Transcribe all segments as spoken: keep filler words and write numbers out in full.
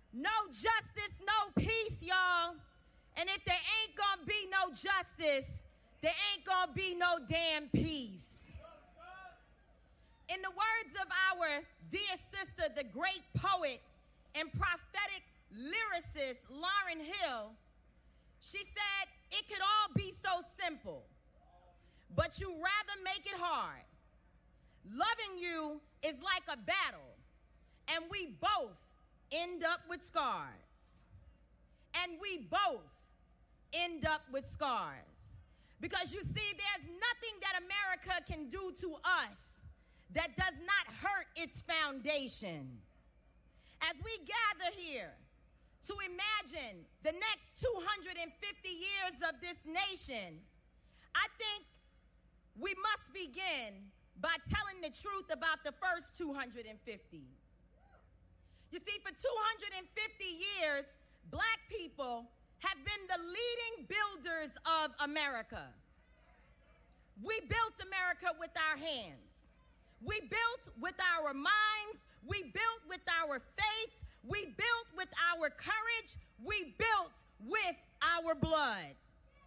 No justice, no peace, y'all. And if there ain't gonna be no justice, there ain't gonna be no damn peace. In the words of our dear sister, the great poet and prophetic lyricist, Lauryn Hill, she said, it could all be so simple, but you rather make it hard. Loving you is like a battle, and we both end up with scars. And we both end up with scars. Because you see, there's nothing that America can do to us that does not hurt its foundation. As we gather here to imagine the next two hundred fifty years of this nation, I think we must begin by telling the truth about the first two hundred fifty. You see, for two hundred fifty years, black people have been the leading builders of America. We built America with our hands. We built with our minds. We built with our faith. We built with our courage. We built with our blood.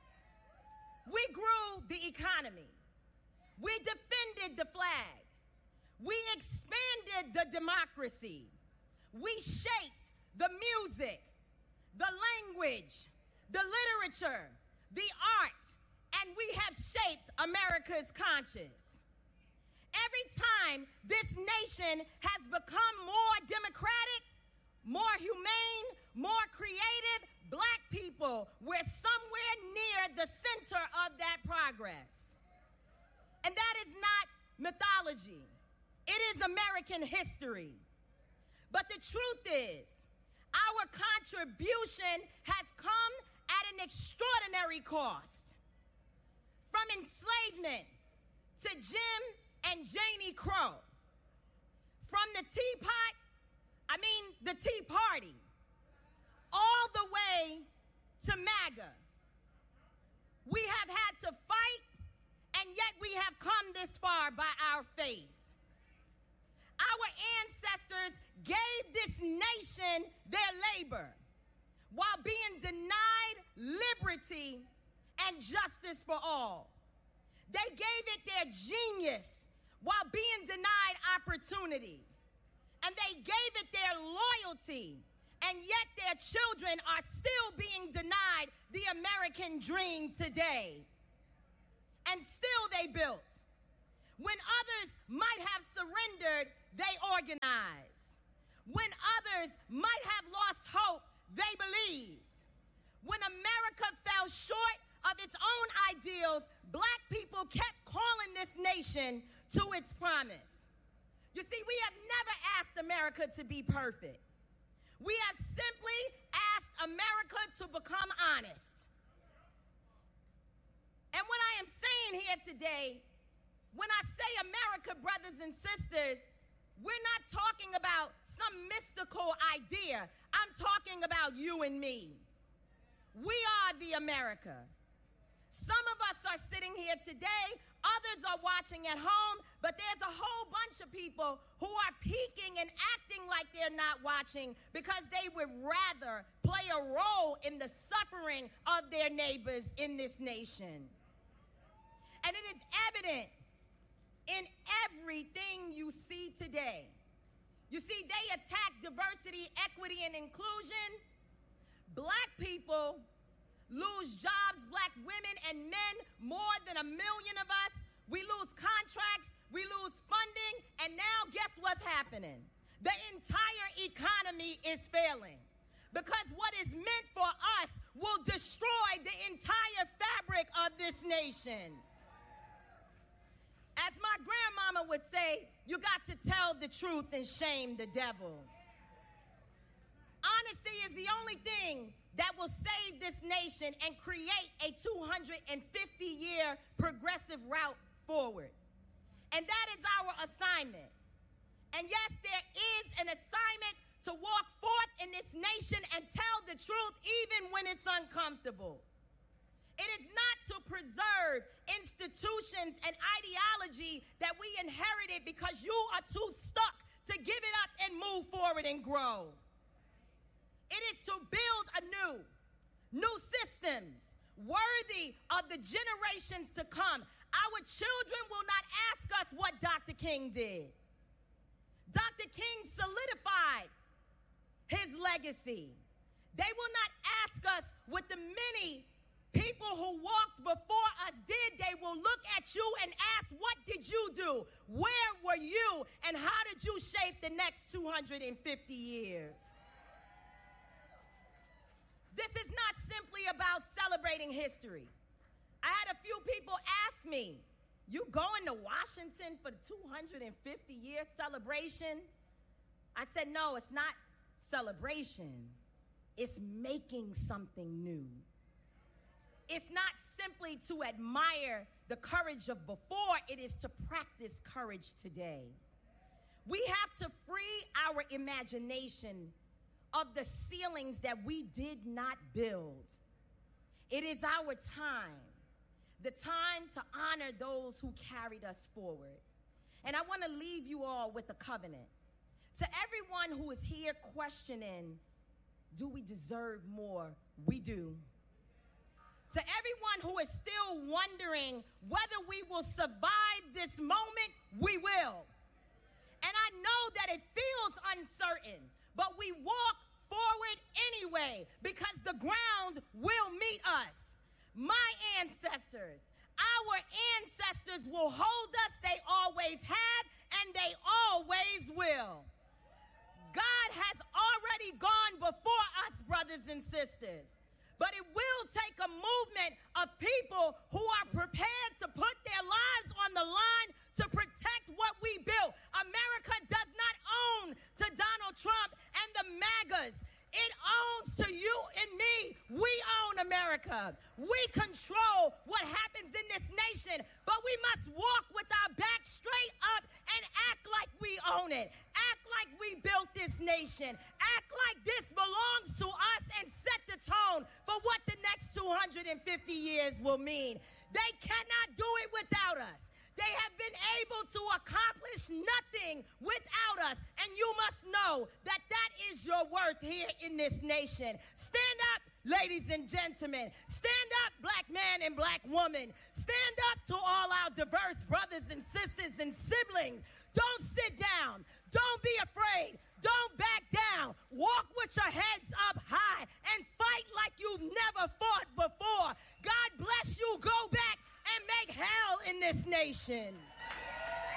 We grew the economy. We defended the flag. We expanded the democracy. We shaped the music, the language, the literature, the art, and we have shaped America's conscience. Every time this nation has become more democratic, more humane, more creative, black people were somewhere near the center of that progress. And that is not mythology. It is American history. But the truth is, our contribution has come at an extraordinary cost. From enslavement to Jim and Janie Crow. From the teapot, I mean the Tea Party, all the way to MAGA. We have had to fight, and yet we have come this far by our faith. Our ancestors gave this nation their labor while being denied liberty and justice for all. They gave it their genius while being denied opportunity. And they gave it their loyalty, and yet their children are still being denied the American dream today. And still they built. When others might have surrendered, they organized. When others might have lost hope, they believed. When America fell short of its own ideals, black people kept calling this nation to its promise. You see, we have never asked America to be perfect. We have simply asked America to become honest. And what I am saying here today, when I say America, brothers and sisters, we're not talking about some mystical idea. I'm talking about you and me. We are the America. Some of us are sitting here today, others are watching at home, but there's a whole bunch of people who are peeking and acting like they're not watching because they would rather play a role in the suffering of their neighbors in this nation. And it is evident in everything you see today. You see, they attack diversity, equity, and inclusion. Black people lose jobs, black women and men, more than a million of us. We lose contracts, we lose funding, and now guess what's happening? The entire economy is failing. Because what is meant for us will destroy the entire fabric of this nation. As my grandmama would say, you got to tell the truth and shame the devil. Honesty is the only thing that will save this nation and create a two hundred fifty year progressive route forward. And that is our assignment. And yes, there is an assignment to walk forth in this nation and tell the truth even when it's uncomfortable. It is not to preserve institutions and ideology that we inherited because you are too stuck to give it up and move forward and grow. It is to build anew, new systems worthy of the generations to come. Our children will not ask us what Doctor King did. Doctor King solidified his legacy. They will not ask us what the many people who walked before us did. They will look at you and ask, what did you do? Where were you? And how did you shape the next two hundred fifty years? This is not simply about celebrating history. I had a few people ask me, you going to Washington for the two hundred fifty year celebration? I said, no, it's not celebration. It's making something new. It's not simply to admire the courage of before, it is to practice courage today. We have to free our imagination of the ceilings that we did not build. It is our time, the time to honor those who carried us forward. And I want to leave you all with a covenant. To everyone who is here questioning, do we deserve more? We do. To everyone who is still wondering whether we will survive this moment, we will. And I know that it feels uncertain, but we walk forward anyway because the ground will meet us. My ancestors, our ancestors will hold us. They always have, and they always will. God has already gone before us, brothers and sisters. But it will take a movement of people who are prepared to put their lives on the line to protect what we built. America does not own to Donald Trump and the MAGAs. It owns to you and me. We own America. We control what happens in this nation, but we must walk with our back straight up and act like we own it. Act like we built this nation. Act like this belongs to us and set the tone for what the next two hundred fifty years will mean. They cannot do it without us. They have been able to accomplish nothing without us. And you must know that that is your worth here in this nation. Stand up, ladies and gentlemen. Stand up, black man and black woman. Stand up to all our diverse brothers and sisters and siblings. Don't sit down. Don't be afraid. Don't back down. Walk with your heads up high and fight like you've never fought before. God bless you. Go back and make hell in this nation.